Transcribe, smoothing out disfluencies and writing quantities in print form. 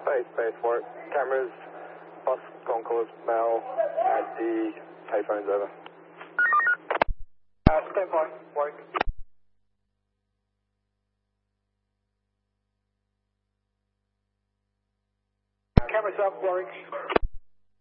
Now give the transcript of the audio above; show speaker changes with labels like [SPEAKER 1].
[SPEAKER 1] Space for it. Cameras, bus concourse, mail, and the payphone's over. Stand by, Warwick. Cameras up, Warwick.